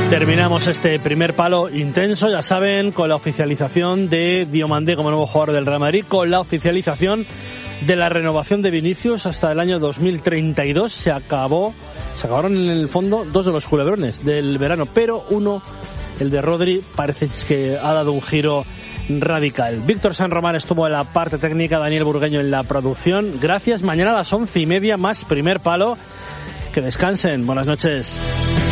Terminamos este primer palo intenso, ya saben, con la oficialización de Diomandé como nuevo jugador del Real Madrid, con la oficialización de la renovación de Vinicius hasta el año 2032. Se acabaron en el fondo dos de los culebrones del verano, pero uno, el de Rodri, parece que ha dado un giro radical. Víctor San Román estuvo en la parte técnica, Daniel Burgueño en la producción. Gracias. Mañana a las 11:30 más primer palo. Que descansen. Buenas noches.